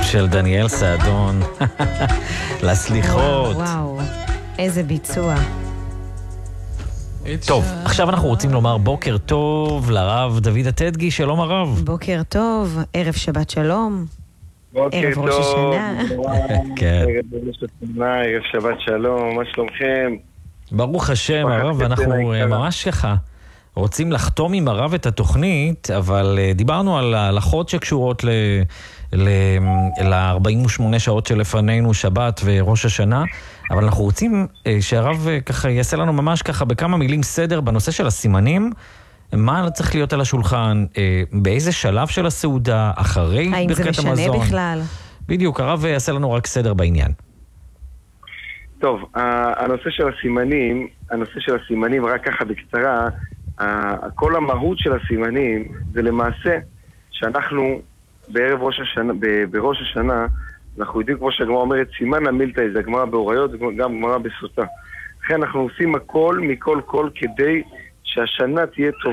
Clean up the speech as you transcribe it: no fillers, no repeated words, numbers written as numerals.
של דניאל סעדון. לסליחות. וואו, איזה ביצוע. טוב, עכשיו אנחנו רוצים לומר בוקר טוב לרב דוד הטדגי. שלום הרב. בוקר טוב, ערב שבת שלום. בוקר ערב ראש טוב, השנה. כן. ערב ראש השנה, ערב שבת שלום, מה שלומכם? ברוך השם הרב, ואנחנו ממש ככה רוצים לחתום עם הרב את התוכנית, אבל דיברנו על ההלכות שקשורות ל-48 שעות שלפנינו, שבת וראש השנה, אבל אנחנו רוצים שהרב ככה יעשה לנו ממש ככה בכמה מילים סדר בנושא של הסימנים, מה צריך להיות על השולחן, באיזה שלב של הסעודה, אחרי ברכת המזון. האם זה משנה בכלל? בדיוק, הרב יעשה לנו רק סדר בעניין. טוב, הנושא של הסימנים, רק ככה בקצרה, כל המהות של הסימנים זה למעשה שאנחנו בערב בראש השנה, אנחנו יודעים כמו שהגמרא אומרת, סימן המילתא, זה הגמרא באוריות, גם גמרא בסוטה. לכן אנחנו עושים הכל מכל כל כדי שהשנה תהיה טובה.